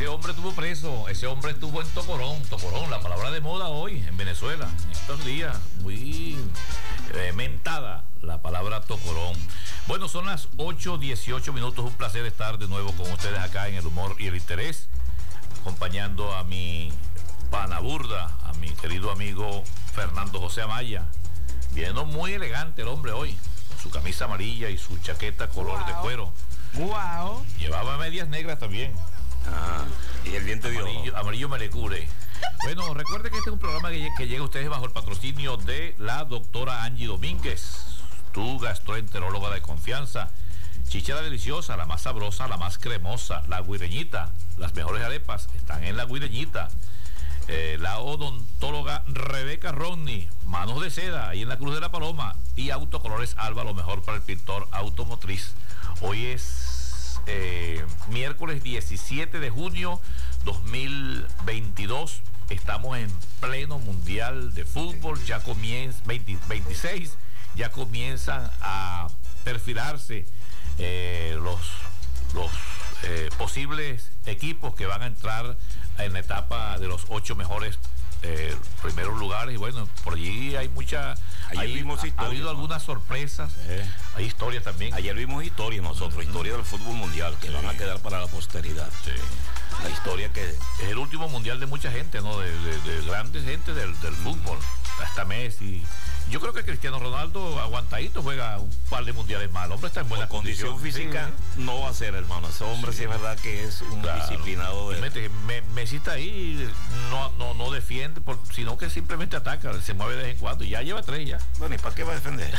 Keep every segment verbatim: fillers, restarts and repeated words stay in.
ese hombre estuvo preso, ese hombre estuvo en Tocorón, Tocorón, la palabra de moda hoy en Venezuela, en estos días, muy eh, mentada la palabra Tocorón. Bueno, son las ocho dieciocho minutos, un placer estar de nuevo con ustedes acá en El Humor y el Interés, acompañando a mi pana burda, a mi querido amigo Fernando José Amaya, viendo muy elegante el hombre hoy, con su camisa amarilla y su chaqueta color wow. de cuero. Wow. Llevaba medias negras también. Ah, y el diente de amarillo, oro. Amarillo me le cubre. Bueno, recuerde que este es un programa que, que llega a ustedes bajo el patrocinio de la doctora Angie Domínguez, tu gastroenteróloga de confianza. Chichera deliciosa, la más sabrosa, la más cremosa, la guireñita. Las mejores arepas están en la guireñita. Eh, la odontóloga Rebeca Rodney, manos de seda, ahí en la Cruz de la Paloma. Y Autocolores Alba, lo mejor para el pintor automotriz. Hoy es eh, miércoles diecisiete de junio dos mil veintidós. Estamos en pleno mundial de fútbol. Ya comienza, veinte, veintiséis, ya comienzan a perfilarse eh, los, los eh, posibles equipos que van a entrar en la etapa de los ocho mejores eh, primeros lugares. Y bueno, por allí hay mucha... Ayer hay, vimos ha, historias, ha habido ¿no? algunas sorpresas, Eh. hay historias también. Ayer vimos historias nosotros, uh-huh. historia del fútbol mundial, que sí. van a quedar para la posteridad. Sí. La historia que... Es el último mundial de mucha gente, ¿no? De, de, de grandes gente del, del fútbol. Hasta Messi. Yo creo que Cristiano Ronaldo aguantadito juega un par de mundiales más. El hombre está en buena Por condición, condición física, sí. no va a ser, hermano. Ese hombre sí, sí es verdad que es un claro. disciplinado de... Mete, me, Messi está ahí, no, no, no defiende, por, sino que simplemente ataca, se mueve de vez en cuando y ya lleva tres ya. Bueno, ¿y para qué va a defender?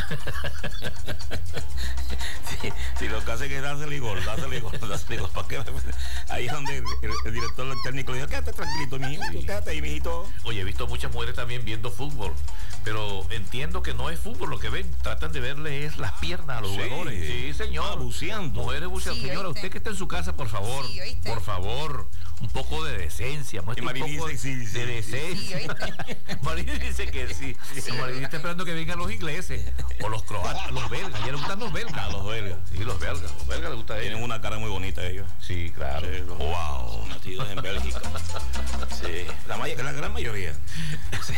si, si lo que hacen es dársele gol, dársele gol, dársele gol, ¿para qué va a defender? Ahí es donde el, el director del técnico le dijo, quédate tranquilito, mijito, sí. quédate ahí, mijito. Oye, he visto muchas mujeres también viendo fútbol, pero entiendo que no es fútbol lo que ven, tratan de verle es las piernas a los sí, jugadores. Sí, señor. Ah, buceando. Mujeres buceando. Sí, Señora, usted que está en su casa, por favor, sí, por favor, un poco de decencia, muestre un poco dice, sí, sí, de decencia. Sí, Marín dice que sí. sí. Marín está esperando que vengan los ingleses o los croatas, los belgas. Ayer les gustan los belgas. A los belgas. Sí, los belgas. Los belgas les gusta a ellos. Tienen una cara muy bonita ellos. Sí, claro. Sí, los, wow. Nacidos en Bélgica. Sí. La, la gran mayoría. Sí.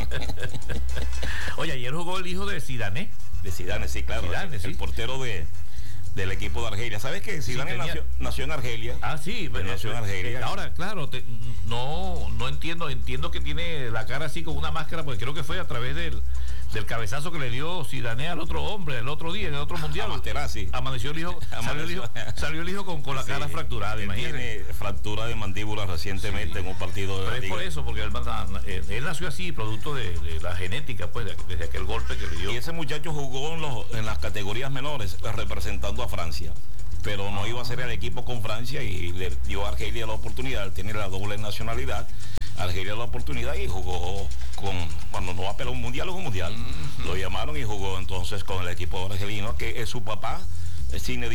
Oye, ayer jugó el hijo de Zidane. De Zidane, sí, claro. Zidane, el, sí. el portero de... del equipo de Argelia. ¿Sabes qué? Zidane sí, tenía... nació, nació en Argelia. Ah, sí, pero nació en Argelia. Ahora, claro, te, no, no entiendo, entiendo que tiene la cara así con una máscara, porque creo que fue a través del, del cabezazo que le dio Zidane al otro hombre el otro día, en el otro mundial. A Materazzi. Amaneció el hijo, salió el hijo, salió el hijo con, con la sí, cara fracturada, imagínate. Tiene fractura de mandíbula recientemente sí. en un partido de pero la es liga. por eso, porque él, él nació así, producto de, de la genética, pues, desde aquel golpe que le dio. Y ese muchacho jugó en, los, en las categorías menores, representando a Francia. Pero no iba a ser el equipo con Francia y le dio a Argelia la oportunidad. Él tiene la doble nacionalidad. Argelia la oportunidad y jugó con, cuando no va a pelear un mundial, es un mundial. Uh-huh. Lo llamaron y jugó entonces con el equipo argelino, que es su papá, Zinedine